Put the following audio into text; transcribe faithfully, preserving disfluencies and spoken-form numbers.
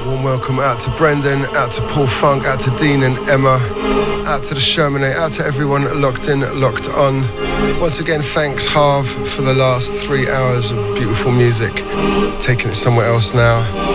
Warm welcome out to Brendan, out to Paul Funk, out to Dean and Emma, out to the Shermanate, out to everyone locked in, locked on. Once again, thanks Harv for the last three hours of beautiful music. Taking it somewhere else now.